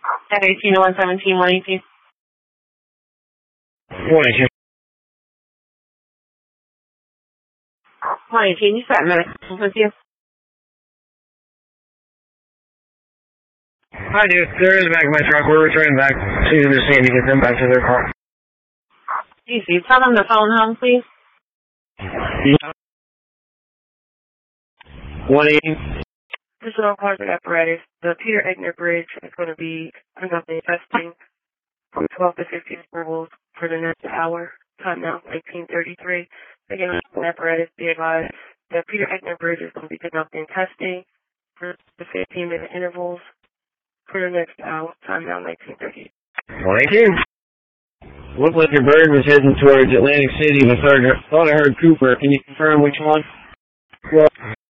At 18-117, 118. 118. 118, you sat medical with you. Hi, dude. They're in the back of my truck. We're returning back to the scene to get them back to their car. Easy. Tell them to phone home, please. 118. This is all cars and apparatus. The Peter Egner Bridge is going to be conducting testing from 12 to 15 intervals for the next hour. Time now, 1933. Again, apparatus, be advised. The Peter Egner Bridge is going to be conducting testing for the 15-minute intervals for the next hour. Time now, 1930. 118. Looked like your bird was heading towards Atlantic City, but thought I heard Cooper. Can you confirm which one? Well,